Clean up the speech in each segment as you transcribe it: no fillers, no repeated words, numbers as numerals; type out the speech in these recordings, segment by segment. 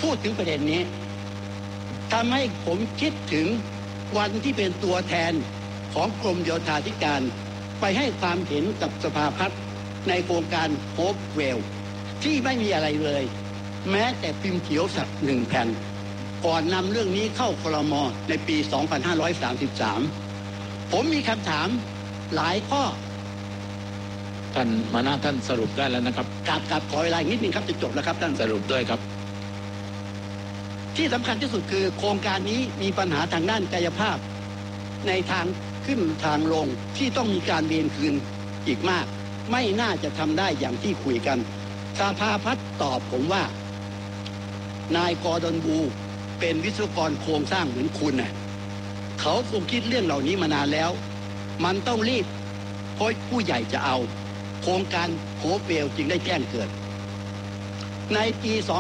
พูดถึงประเด็นนี้ทำให้ผมคิดถึงวันที่เป็นตัวแทนของกรมโยธาธิการไปให้ความเห็นกับสภาพัฒน์ในโครงการโฮปเวลที่ไม่มีอะไรเลยแม้แต่พิมพ์เขียวสัก1 แผ่นก่อนนำเรื่องนี้เข้าครม.ในปี 2533 ผมมีคำถามหลายข้อท่านมานะท่านสรุปได้แล้วนะครับกับขอเวลานิดนึงครับจะจบแล้วครับท่านสรุปด้วยครับที่สำคัญที่สุดคือโครงการนี้มีปัญหาทางด้านกายภาพในทางขึ้นทางลงที่ต้องมีการเวียนคืนอีกมากไม่น่าจะทำได้อย่างที่คุยกันสภาพัฒน์ตอบผมว่านายกอร์ดอนบูเป็นวิศวกรโครงสร้างเหมือนคุณน่ะเขาคงคิดเรื่องเหล่านี้มานานแล้วมันต้องรีบเพราะผู้ใหญ่จะเอาโครงการโฮปเวลจึงได้แจ้งเกิดในปี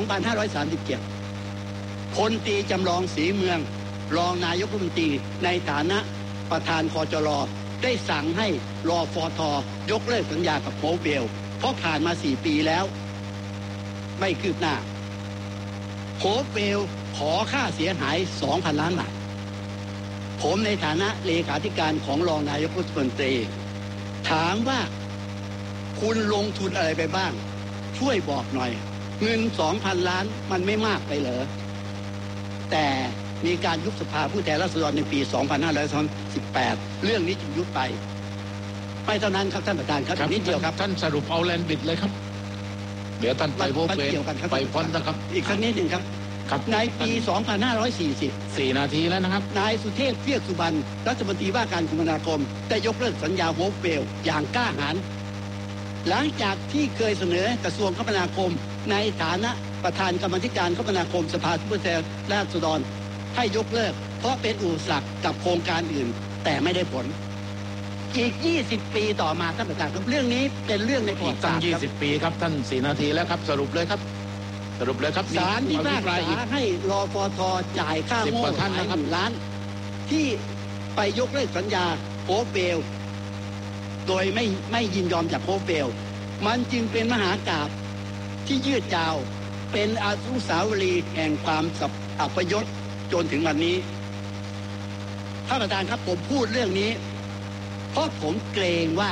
2537 พลตรีจำลองศรีเมืองรองนายกรัฐมนตรีในฐานะประธานคจร.ได้สั่งให้รฟท.ยกเลิกสัญญากับโฮปเวลเพราะผ่านมา4 ปีแล้วไม่คืบหน้าโฮปเวลขอค่าเสียหาย 2,000 ล้านบาทผมในฐานะเลขาธิการของรองนายกรัฐมนตรีถามว่าคุณลงทุนอะไรไปบ้างช่วยบอกหน่อยเงิน 2,000 ล้านมันไม่มากไปเหรอแต่มีการยุบสภาผู้แทนราษฎรในปี 2518 เรื่องนี้จึงยุบไปไม่เท่านั้นครับท่านประธานครับนิดเดียวครับท่านสรุปเอาแลนด์บิดเลยครับเดี๋ยวท่านไปโฮปเวลไปพ้นนะครับอีกสักนิดหนึ่งครับในปี 2540 4 นาทีแล้วนะครับนายสุเทพเทือกสุบรรณรัฐมนตรีว่าการคมนาคมได้ยกเลิกสัญญาโฮปเวลอย่างกล้าหาญหลังจากที่เคยเสนอกระทรวงคมนาคมในฐานะประธานกรรมาธิการคมนาคมสภาผู้แทนราษฎรให้ยกเลิกเพราะเป็นอุปสรรคกับโครงการอื่นแต่ไม่ได้ผลอีก20 ปีต่อมาท่านประธานครับเรื่องนี้เป็นเรื่องในประวัติศาสตร์ตั้ง20 ปีครับท่าน4 นาทีแล้วครับสรุปเลยครับศาลพิพากษาให้รฟท.จ่ายค่าโง่หลายล้านที่ไปยกเลิกสัญญาโฮปเวลโดยไม่ยินยอมจากโฮปเวลมันจึงเป็นมหากาพย์ที่ยืดยาวเป็นอนุสาวรีย์แห่งความอัปยศจนถึงวันนี้ท่านประธานครับผมพูดเรื่องนี้เพราะผมเกรงว่า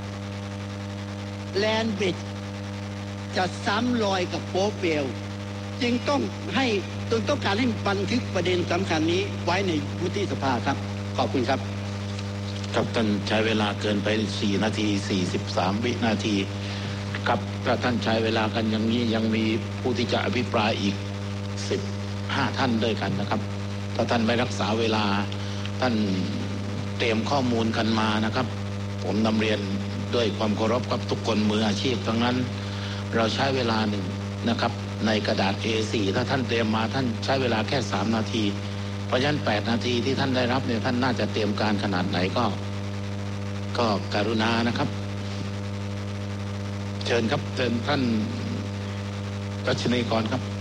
แลนด์บริดจ์จะซ้ำรอยกับโฮปเวลจึงต้องการให้บันทึกประเด็นสำคัญนี้ไว้ในวุฒิสภาครับขอบคุณครับครับท่านใช้เวลาเกินไป4 นาที 43 วินาทีครับถ้าท่านใช้เวลากันอย่างนี้ยังมีผู้ที่จะอภิปรายอีก15 ท่านด้วยกันนะครับถ้าท่านไม่รักษาเวลาท่านเตรียมข้อมูลกันมานะครับผมนำเรียนด้วยความเคารพกับทุกคนมืออาชีพทั้งนั้นเราใช้เวลาหนึ่งนะครับในกระดาษ A4 ถ้าท่านเตรียมมาท่านใช้เวลาแค่3 นาทีเพราะฉะนั้น8 นาทีที่ท่านได้รับเนี่ยท่านน่าจะเตรียมการขนาดไหนก็กรุณานะครับเชิญครับเชิญท่านรัชนีกรครับ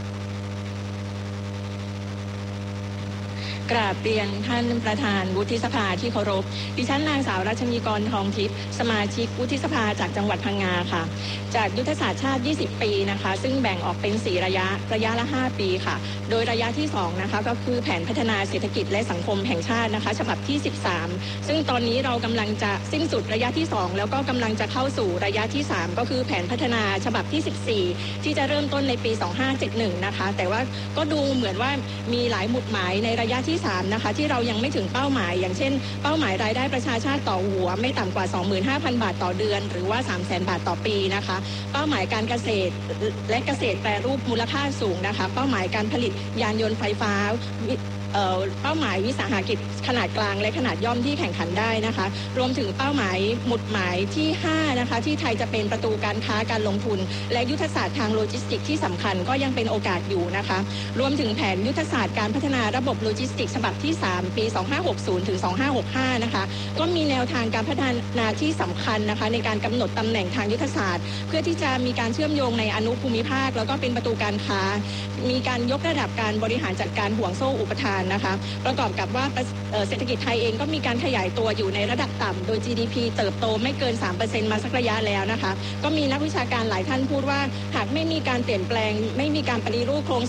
กราบเรียนท่านประธานวุฒิสภาที่เคารพดิฉันนางสาวรัชนีกรทองทิพย์สมาชิกวุฒิสภาจากจังหวัดพังงาค่ะจากยุทธศาสตร์ชาติ20 ปีนะคะซึ่งแบ่งออกเป็น4 ระยะละ5 ปีค่ะโดยระยะที่2นะคะก็คือแผนพัฒนาเศรษฐกิจและสังคมแห่งชาตินะคะฉบับที่13ซึ่งตอนนี้เรากำลังจะสิ้นสุดระยะที่2แล้วก็กำลังจะเข้าสู่ระยะที่3ก็คือแผนพัฒนาฉบับที่14ที่จะเริ่มต้นในปี2571นะคะแต่ว่าก็ดูเหมือนว่ามีหลายหมุดหมายในระยะที่3นะคะที่เรายังไม่ถึงเป้าหมายอย่างเช่นเป้าหมายรายได้ประชาชาติต่อหัวไม่ต่ำกว่า 25,000 บาทต่อเดือนหรือว่า 300,000 บาทต่อปีนะคะเป้าหมายการเกษตรและเกษตรแปรรูปมูลค่าสูงนะคะเป้าหมายการผลิตยานยนต์ไฟฟ้าเป้าหมายวิสาหกิจขนาดกลางและขนาดย่อมที่แข่งขันได้นะคะรวมถึงเป้าหมายหมุดหมายที่5นะคะที่ไทยจะเป็นประตูการค้าการลงทุนและยุทธศาสตร์ทางโลจิสติกที่สำคัญก็ยังเป็นโอกาสอยู่นะคะรวมถึงแผนยุทธศาสตร์การพัฒนาระบบโลจิสติกฉบับที่3ปี2560ถึง2565นะคะก็มีแนวทางการพัฒนาที่สำคัญนะคะในการกำหนดตำแหน่งทางยุทธศาสตร์เพื่อที่จะมีการเชื่อมโยงในอนุภูมิภาคแล้วก็เป็นประตูการค้ามีการยกระดับการบริหารจัดการห่วงโซ่อุปทานนะคะประกอบกับว่าเศรษฐกิจไทยเองก็มีการขยายตัวอยู่ในระดับต่ำโดย GDP เติบโตไม่เกิน 3% มาสักระยะแล้วนะคะก็มีนักวิชาการหลายท่านพูดว่าหากไม่มีการเปลี่ยนแปลงไม่มีการปฏิรูปโครง